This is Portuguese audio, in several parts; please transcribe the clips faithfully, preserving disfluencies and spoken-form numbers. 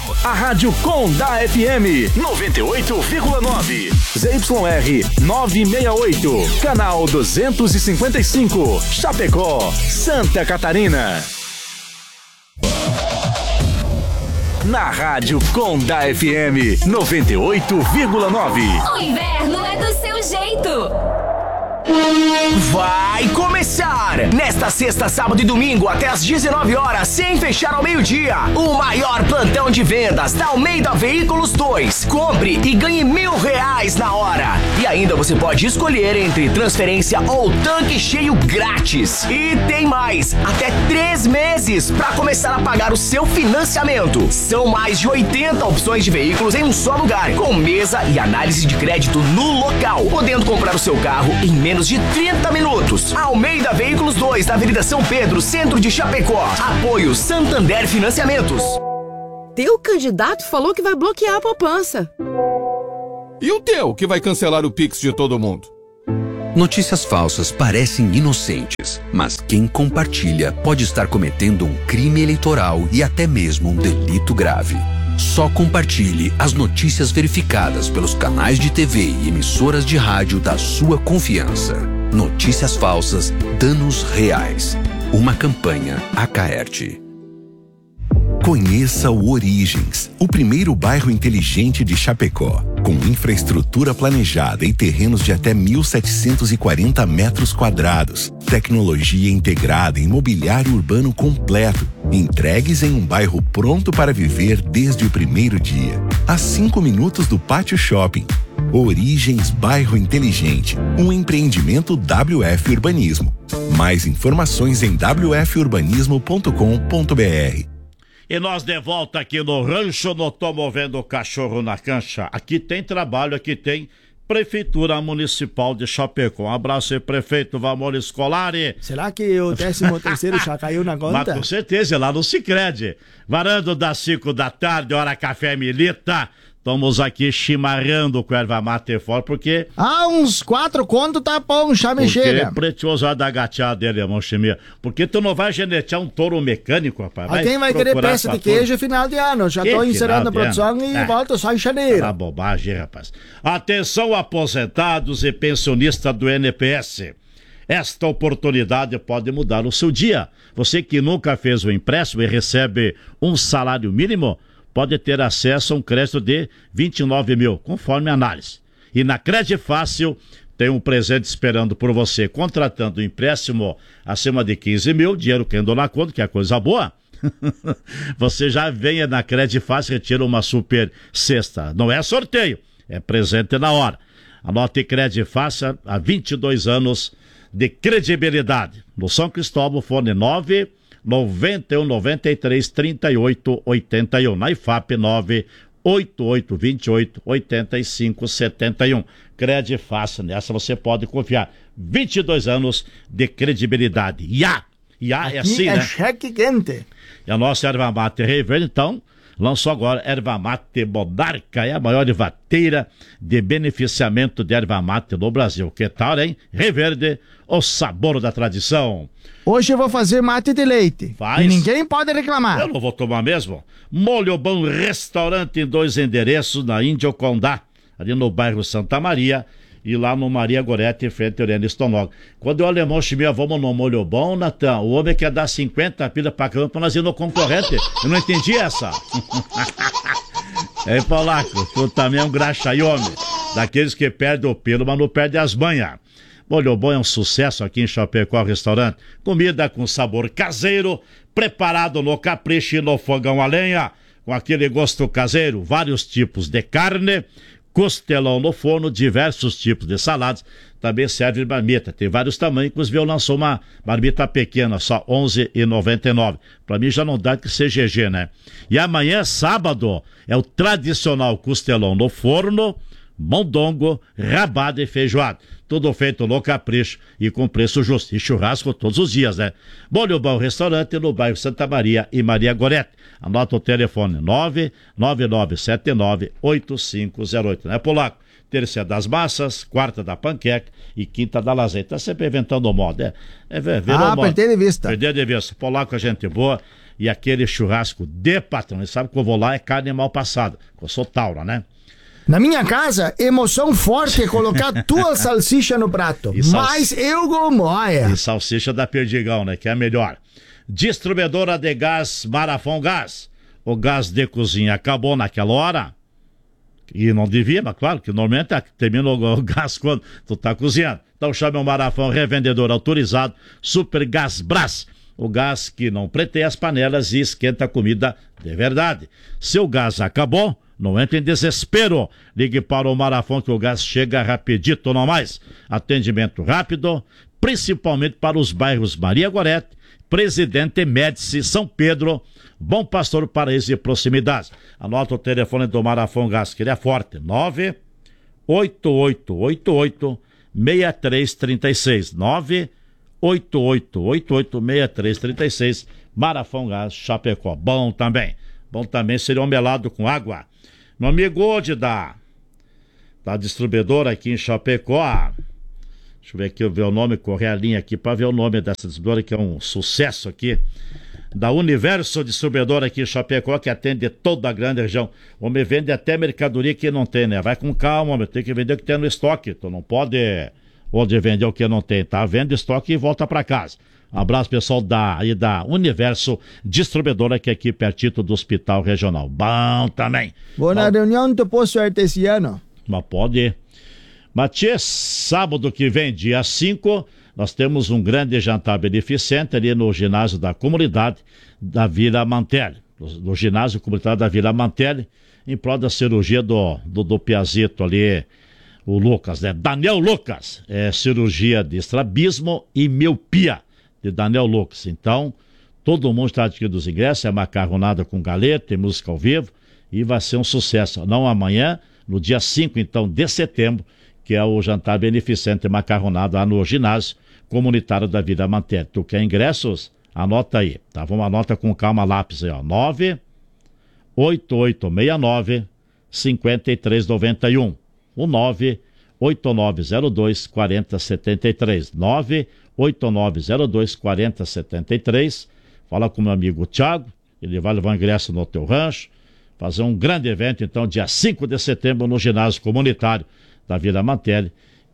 a rádio com da F M noventa e oito vírgula nove, Z Y R novecentos e sessenta e oito, canal duzentos e cinquenta e cinco, Chapecó, Santa Catarina. Na rádio com da F M noventa e oito vírgula nove. O inverno é do seu jeito. Vai começar! Nesta sexta, sábado e domingo, até às dezenove horas, sem fechar ao meio-dia, o maior plantão de vendas da Almeida Veículos dois. Compre e ganhe mil reais na hora. E ainda você pode escolher entre transferência ou tanque cheio grátis. E tem mais! Até três meses para começar a pagar o seu financiamento. São mais de oitenta opções de veículos em um só lugar, com mesa e análise de crédito no local, podendo comprar o seu carro em menos de trinta minutos. Almeida Veículos dois, na Avenida São Pedro, centro de Chapecó. Apoio Santander Financiamentos. Teu candidato falou que vai bloquear a poupança. E o teu, que vai cancelar o Pix de todo mundo? Notícias falsas parecem inocentes, mas quem compartilha pode estar cometendo um crime eleitoral e até mesmo um delito grave. Só compartilhe as notícias verificadas pelos canais de T V e emissoras de rádio da sua confiança. Notícias falsas, danos reais. Uma campanha Acaerte. Conheça o Origens, o primeiro bairro inteligente de Chapecó, com infraestrutura planejada e terrenos de até mil setecentos e quarenta metros quadrados, tecnologia integrada em mobiliário urbano completo, entregues em um bairro pronto para viver desde o primeiro dia, a cinco minutos do Pátio Shopping. Origens Bairro Inteligente, um empreendimento W F Urbanismo. Mais informações em w f urbanismo ponto com ponto b r. E nós de volta aqui no rancho, não tô movendo o cachorro na cancha. Aqui tem trabalho, aqui tem Prefeitura Municipal de Chapecó. Um abraço aí, prefeito Valmor Scolari. Será que o décimo terceiro já caiu na conta? Mas com certeza, lá no Sicredi. Varando das cinco da tarde, hora café milita. Estamos aqui chimarrando com erva mate fora, porque... Ah, uns quatro contos tá bom, já me chega. Porque precioso da gateada dele, irmão Chimia. Porque tu não vai genetear um touro mecânico, rapaz. Alguém vai querer peça de queijo final de ano. Já que tô encerrando a produção e ah, volto só em janeiro. Tá bobagem, rapaz. Atenção, aposentados e pensionistas do N P S. Esta oportunidade pode mudar o seu dia. Você que nunca fez o empréstimo e recebe um salário mínimo, pode ter acesso a um crédito de vinte e nove mil, conforme a análise. E na Crédito Fácil tem um presente esperando por você. Contratando um empréstimo acima de quinze mil, dinheiro que andou na conta, que é coisa boa, você já venha na Crédito Fácil e retira uma super cesta. Não é sorteio, é presente na hora. Anote Crédito Fácil há vinte e dois anos de credibilidade. No São Cristóvão, fone nove noventa e um, noventa e três, trinta e oito, oitenta e um. Na I F A P nove oito oito dois oito, oito cinco sete um. Crédito Fácil, nessa você pode confiar. vinte e dois anos de credibilidade. I A. I A é assim, é né? Cheque quente. E a nossa erva mate Reverde, então, lançou agora erva mate Monarca, é a maior ervateira de beneficiamento de erva mate no Brasil. Que tal, hein? Reverde, o sabor da tradição. Hoje eu vou fazer mate de leite. Faz. E ninguém pode reclamar. Eu não vou tomar mesmo. Molho Bom Restaurante em dois endereços, na Índio Condá, ali no bairro Santa Maria, e lá no Maria Gorete, em frente ao Helena Stonog. Quando o alemão Chimia, vamos no Molho Bom, Natan, o homem quer dar cinquenta pila pra campo pra nós ir no concorrente. Eu não entendi essa. Ei, Polaco, tu também é um graxaiome, daqueles que perdem o pelo, mas não perdem as manhas. Molho Bom é um sucesso aqui em Chapecó Restaurante. Comida com sabor caseiro, preparado no capricho e no fogão a lenha, com aquele gosto caseiro, vários tipos de carne, costelão no forno, diversos tipos de saladas. Também serve marmita, tem vários tamanhos. Inclusive eu lançou uma marmita pequena, só onze reais e noventa e nove centavos. Pra mim já não dá que ser G G, né? E amanhã, sábado, é o tradicional costelão no forno, mondongo, rabada e feijoada. Tudo feito no capricho e com preço justo. E churrasco todos os dias, né? Molho Bom Restaurante no bairro Santa Maria e Maria Gorete. Anota o telefone nove nove nove sete nove oito cinco zero oito. Né, Polaco? Terça das massas, quarta da panqueca e quinta da lasanha. Tá sempre inventando moda. É, é virou ah, moda. perder de vista. Perder de vista. Polaco é gente boa. e aquele churrasco de patrão. Ele sabe que eu vou lá é carne mal passada. Eu sou taura, né? Na minha casa, emoção forte é colocar tua salsicha no prato. Sal... Mas eu gomoia. E salsicha da Perdigão, né? Que é a melhor. Distribuidora de gás Marafon Gás. O gás de cozinha acabou naquela hora. E não devia, mas claro que normalmente termina o gás quando tu tá cozinhando. Então chame o Marafon, revendedor autorizado, Super Gás Brás. O gás que não preteia as panelas e esquenta a comida de verdade. Seu gás acabou, não entre em desespero. Ligue para o Marafon que o gás chega rapidito, não mais. Atendimento rápido, principalmente para os bairros Maria Gorete, Presidente Médici, São Pedro, Bom Pastor, Paraíso e proximidades. Anota o telefone do Marafon Gás, que ele é forte. nove oito oito oito oito seis três três seis. nove oito oito oito oito seis três três seis. Marafon Gás, Chapecó. Bom também. Bom também seria um melado com água. Meu amigo hoje da, da distribuidora aqui em Chapecó. Deixa eu ver aqui, eu ver o nome, correr a linha aqui para ver o nome dessa distribuidora, que é um sucesso aqui. Da Universo Distribuidora aqui em Chapecó, que atende toda a grande região. O homem vende até mercadoria que não tem, né? Vai com calma, homem, tem que vender o que tem no estoque. Tu não pode onde vender o que não tem, tá? Vende estoque e volta para casa. Um abraço, pessoal da, aí da Universo Distribuidora, que é aqui pertinho do Hospital Regional. Bom também. Vou na reunião do Poço Artesiano. Mas pode ir. Matias, sábado que vem, dia cinco, nós temos um grande jantar beneficente ali no ginásio da comunidade da Vila Mantelli. No ginásio comunitário da Vila Mantelli, em prol da cirurgia do, do, do Piazito ali, o Lucas, né? Daniel Lucas, é cirurgia de estrabismo e miopia de Daniel Lucas. Então, todo mundo está adquirindo os ingressos, é macarronada com galeta, tem música ao vivo e vai ser um sucesso. Não amanhã, no dia cinco, então, de setembro, que é o jantar beneficente macarronado lá no ginásio comunitário da Vila Mantelli. Tu quer ingressos? Anota aí, tá? Vamos, anota com calma, lápis aí, ó. nove oito oito seis nove cinco três nove um. O nove oito nove zero dois quatro zero sete três. nove oito nove zero dois quatro zero sete três. Fala com meu amigo Thiago, ele vai levar o ingresso no teu rancho. Fazer um grande evento, então, dia cinco de setembro, no ginásio comunitário da Vila Mantelli,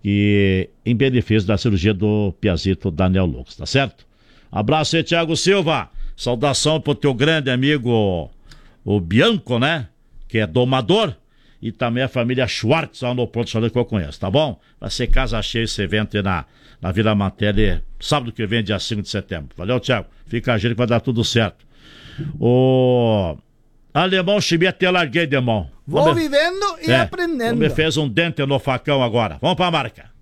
e em benefício da cirurgia do Piazito Daniel Lucas, tá certo? Abraço aí, Thiago Silva. Saudação pro teu grande amigo, o Bianco, né? Que é domador. E também a família Schwartz, lá no Porto Xadrez, que eu conheço, tá bom? Vai ser casa cheia esse evento aí na, na Vila Mantelli, sábado que vem, dia cinco de setembro. Valeu, Thiago. Fica a gente que vai dar tudo certo. O Alemão Chimia, até larguei de mão. Vou vivendo e é, aprendendo. Me fez um dente no facão agora. Vamos pra marca.